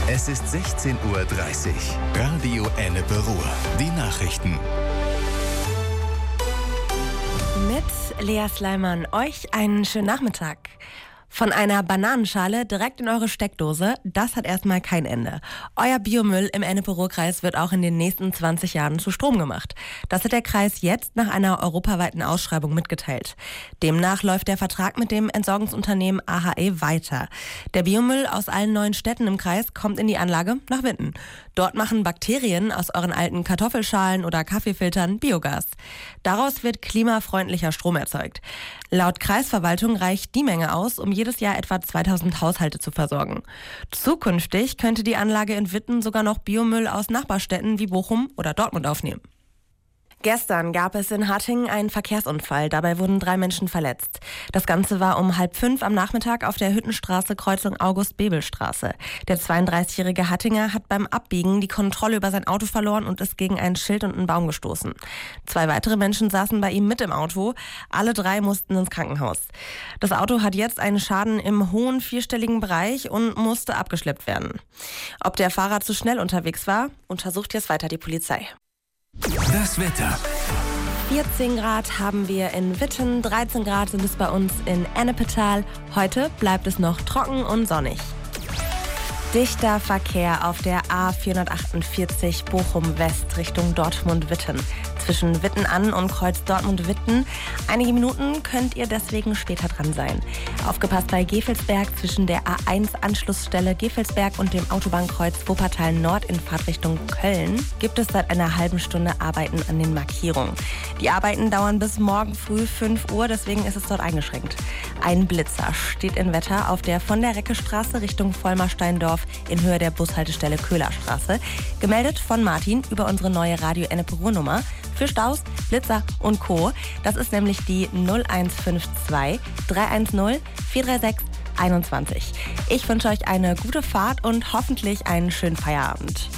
Es ist 16:30 Uhr. Radio Ennepe Ruhr. Die Nachrichten. Mit Lea Sleiman euch einen schönen Nachmittag. Von einer Bananenschale direkt in eure Steckdose, das hat erstmal kein Ende. Euer Biomüll im Ennepe-Ruhr-Kreis wird auch in den nächsten 20 Jahren zu Strom gemacht. Das hat der Kreis jetzt nach einer europaweiten Ausschreibung mitgeteilt. Demnach läuft der Vertrag mit dem Entsorgungsunternehmen AHE weiter. Der Biomüll aus allen 9 Städten im Kreis kommt in die Anlage nach Witten. Dort machen Bakterien aus euren alten Kartoffelschalen oder Kaffeefiltern Biogas. Daraus wird klimafreundlicher Strom erzeugt. Laut Kreisverwaltung reicht die Menge aus, um jedes Jahr etwa 2000 Haushalte zu versorgen. Zukünftig könnte die Anlage in Witten sogar noch Biomüll aus Nachbarstädten wie Bochum oder Dortmund aufnehmen. Gestern gab es in Hattingen einen Verkehrsunfall. Dabei wurden 3 Menschen verletzt. Das Ganze war um 4:30 am Nachmittag auf der Hüttenstraße Kreuzung August-Bebel-Straße. Der 32-jährige Hattinger hat beim Abbiegen die Kontrolle über sein Auto verloren und ist gegen ein Schild und einen Baum gestoßen. 2 weitere Menschen saßen bei ihm mit im Auto. Alle 3 mussten ins Krankenhaus. Das Auto hat jetzt einen Schaden im hohen 4-stelligen Bereich und musste abgeschleppt werden. Ob der Fahrer zu schnell unterwegs war, untersucht jetzt weiter die Polizei. Das Wetter. 14 Grad haben wir in Witten, 13 Grad sind es bei uns in Ennepetal. Heute bleibt es noch trocken und sonnig. Dichter Verkehr auf der A448 Bochum-West Richtung Dortmund-Witten. Zwischen Witten-An und Kreuz Dortmund-Witten. Einige Minuten könnt ihr deswegen später dran sein. Aufgepasst bei Gevelsberg zwischen der A1-Anschlussstelle Gevelsberg und dem Autobahnkreuz Wuppertal Nord in Fahrtrichtung Köln gibt es seit einer halben Stunde Arbeiten an den Markierungen. Die Arbeiten dauern bis morgen früh 5 Uhr, deswegen ist es dort eingeschränkt. Ein Blitzer steht in Wetter auf der von der Reckestraße Richtung Vollmarsteindorf in Höhe der Bushaltestelle Köhlerstraße. Gemeldet von Martin über unsere neue Radio Ennepe Ruhr Nummer für Staus, Blitzer und Co. Das ist nämlich die 0152 310 436 21. Ich wünsche euch eine gute Fahrt und hoffentlich einen schönen Feierabend.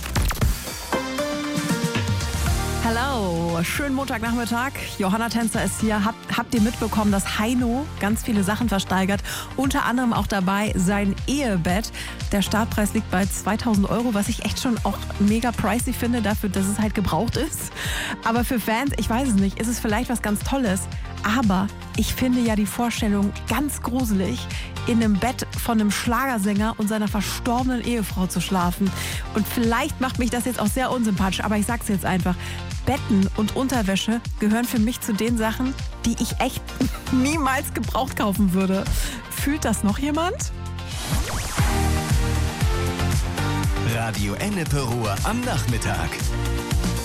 Hallo, schönen Montagnachmittag. Johanna Tänzer ist hier. Habt ihr mitbekommen, dass Heino ganz viele Sachen versteigert? Unter anderem auch dabei sein Ehebett. Der Startpreis liegt bei 2000 €, was ich echt schon auch mega pricey finde, dafür, dass es halt gebraucht ist. Aber für Fans, ich weiß es nicht, ist es vielleicht was ganz Tolles. Aber ich finde ja die Vorstellung ganz gruselig, in einem Bett von einem Schlagersänger und seiner verstorbenen Ehefrau zu schlafen. Und vielleicht macht mich das jetzt auch sehr unsympathisch, aber ich sag's jetzt einfach. Betten und Unterwäsche gehören für mich zu den Sachen, die ich echt niemals gebraucht kaufen würde. Fühlt das noch jemand? Radio Ennepe Ruhr am Nachmittag.